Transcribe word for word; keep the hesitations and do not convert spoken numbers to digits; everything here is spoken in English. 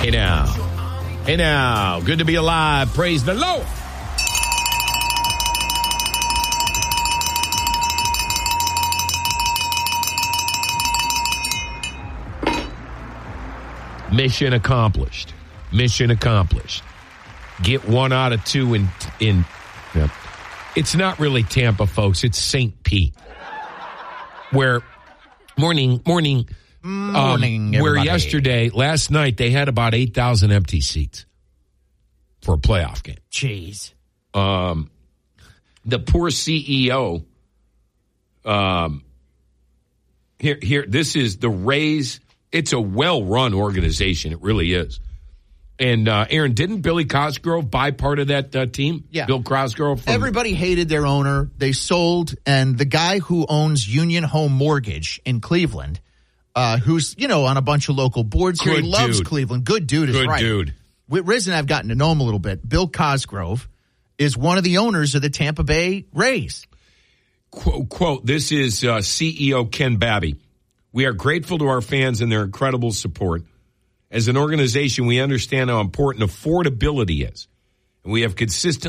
Hey now. Hey now. Good to be alive. Praise the Lord. Mission accomplished. Mission accomplished. Get one out of two in in. Yeah. It's not really Tampa, folks. It's Saint Pete. Where morning, morning, morning. Um, where yesterday, last night, they had about eight thousand empty seats for a playoff game. Jeez. Um, the poor C E O. Um, here, here. This is the Rays. It's a well-run organization. It really is. And, uh, Aaron, didn't Billy Cosgrove buy part of that uh, team? Yeah. Bill Cosgrove? From- Everybody hated their owner. They sold, and the guy who owns Union Home Mortgage in Cleveland, uh, who's, you know, on a bunch of local boards here. Good He loves dude. Cleveland. Good dude is Good right. dude. With Riz and I've gotten to know him a little bit. Bill Cosgrove is one of the owners of the Tampa Bay Rays. Quote, quote this is uh, C E O Ken Babby. We are grateful to our fans and their incredible support. As an organization, we understand how important affordability is, and we have consistently